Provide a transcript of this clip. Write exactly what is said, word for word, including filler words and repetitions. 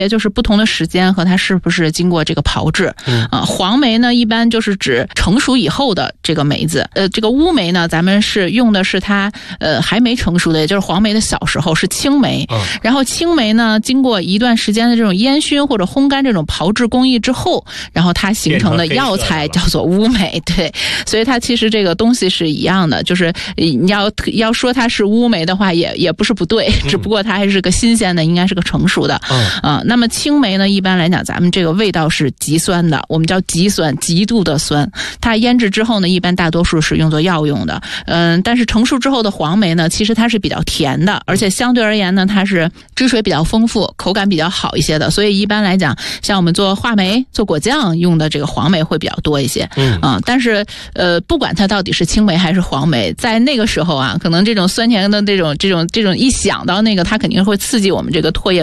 也就是不同的时间和它是不是经过这个炮制。 嗯啊，黄梅呢一般就是指成熟以后的这个梅子，呃，这个乌梅呢，咱们是用的是它呃还没成熟的，也就是黄梅的小时候是青梅。 嗯、 然后青梅呢，经过一段时间的这种烟熏或者烘干这种炮制工艺之后，然后它形成的药材叫做乌梅。对，所以它其实这个东西是一样的，就是你要要说它是乌梅的话，也也不是不对，只不过它还是个新鲜的，应该是个成熟的。 嗯啊、呃，那么青梅呢，一般来讲，咱们这个味道是极酸的，我们叫极酸，极度的酸。它腌制之后呢，一般大多数是用作药用的。嗯，但是成熟之后的黄梅呢，其实它是比较甜的，而且相对而言呢，它是汁水比较丰富，口感比较好一些的。所以一般来讲，像我们做话梅、做果酱用的这个黄梅会比较多一些。 嗯啊、呃，但是呃，不管它到底是青梅还是黄梅，在那个时候啊，可能这种酸甜的这种这种这种一想到那个，它肯定会刺激我们这个唾液